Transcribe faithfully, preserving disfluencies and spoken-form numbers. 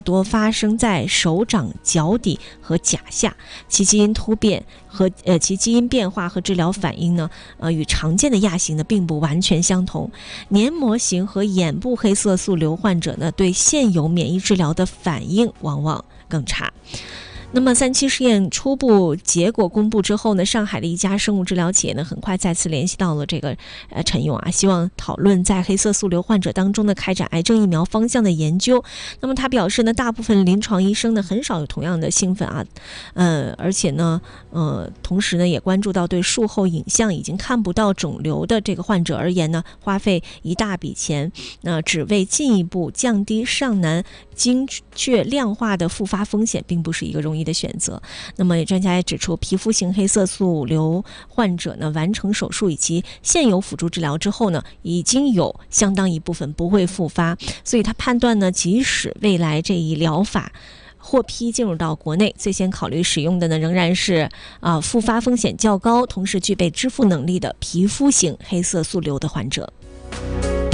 多发生在手掌脚底和甲下，其基因突变和呃其基因变化和治疗反应呢，呃与常见的亚型呢并不完全相同。黏膜型和眼部黑色素瘤患者呢，对现有免疫治疗的反应往往更差。那么三期试验初步结果公布之后呢，上海的一家生物治疗企业呢，很快再次联系到了这个呃陈勇啊，希望讨论在黑色素瘤患者当中呢开展癌症疫苗方向的研究。那么他表示呢，大部分临床医生呢很少有同样的兴奋啊，呃，而且呢，呃，同时呢也关注到对术后影像已经看不到肿瘤的这个患者而言呢，花费一大笔钱，那、呃、只为进一步降低尚难精确量化的复发风险，并不是一个容易的选择。那么专家也指出，皮肤型黑色素瘤患者呢，完成手术以及现有辅助治疗之后呢，已经有相当一部分不会复发，所以他判断呢，即使未来这一疗法获批进入到国内，最先考虑使用的呢，仍然是啊、呃、复发风险较高，同时具备支付能力的皮肤型黑色素瘤的患者。